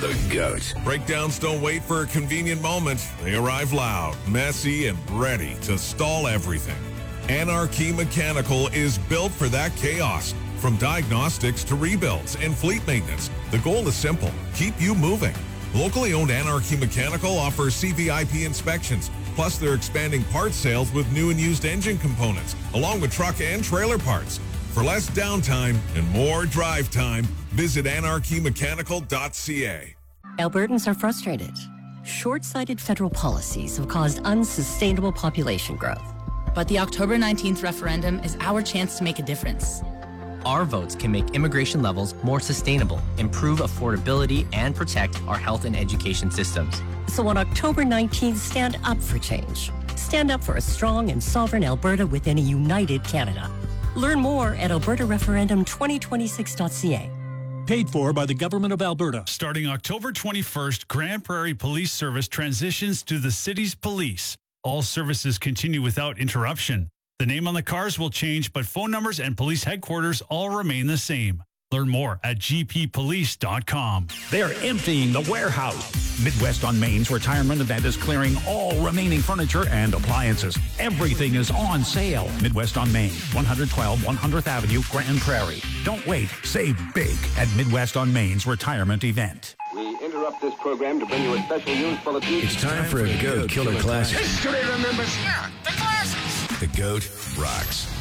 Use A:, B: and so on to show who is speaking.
A: The GOAT.
B: Breakdowns don't wait for a convenient moment. They arrive loud, messy, and ready to stall everything. Anarchy Mechanical is built for that chaos. From diagnostics to rebuilds and fleet maintenance, the goal is simple: keep you moving. Locally owned Anarchy Mechanical offers CVIP inspections, plus they're expanding parts sales with new and used engine components, along with truck and trailer parts. For less downtime and more drive time, visit anarchymechanical.ca.
C: Albertans are frustrated. Short-sighted federal policies have caused unsustainable population growth.
D: But the October 19th referendum is our chance to make a difference.
E: Our votes can make immigration levels more sustainable, improve affordability, and protect our health and education systems.
C: So on October 19th, stand up for change. Stand up for a strong and sovereign Alberta within a united Canada. Learn more at albertareferendum2026.ca.
F: Paid for by the Government of Alberta.
G: Starting October 21st, Grand Prairie Police Service transitions to the city's police. All services continue without interruption. The name on the cars will change, but phone numbers and police headquarters all remain the same. Learn more at gppolice.com.
H: They're emptying the warehouse. Midwest on Main's retirement event is clearing all remaining furniture and appliances. Everything is on sale. Midwest on Main, 112 100th Avenue, Grand Prairie. Don't wait. Save big at Midwest on Main's retirement event.
I: We interrupt this program to bring you a special news bulletin.
A: It's time for a GOAT Killer Classic.
J: History remembers. Yeah, the classics.
A: The GOAT rocks.